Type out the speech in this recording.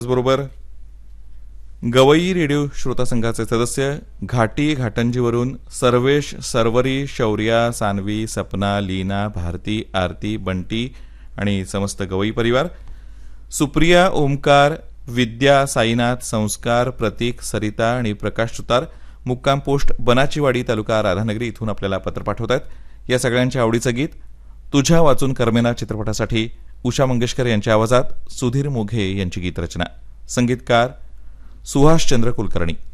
त्याचबरोबर गवई रेडिओ श्रोता संघाचे सदस्य घाटी घाटंजीवरून सर्वेश, सर्वरी, शौर्या, सानवी, सपना, लीना, भारती, आरती, बंटी आणि समस्त गवई परिवार, सुप्रिया, ओमकार, विद्या, साईनाथ, संस्कार, प्रतीक, सरिता आणि प्रकाश सुतार मुक्काम पोस्ट बनाचीवाडी तालुका राधानगरी इथून आपल्याला पत्र पाठवत आहेत. या सगळ्यांच्या आवडीचं गीत तुझ्या वाचून कर्मेना चित्रपटासाठी उषा मंगेशकर यांच्या आवाजात सुधीर मोघे यांची गीतरचना, संगीतकार सुहासचंद्र कुलकर्णी.